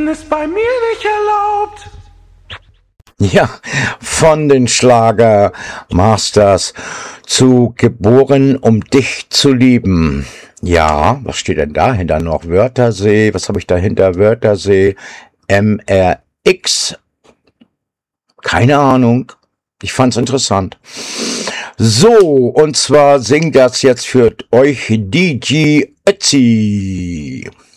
ist bei mir nicht erlaubt. Ja, von den Schlager Masters zu Geboren, um dich zu lieben. Ja, was steht denn dahinter noch? Wörthersee, was habe ich dahinter? Wörthersee, MRX, keine Ahnung. Ich fand's interessant. So, und zwar singt das jetzt für euch DJ Ötzi.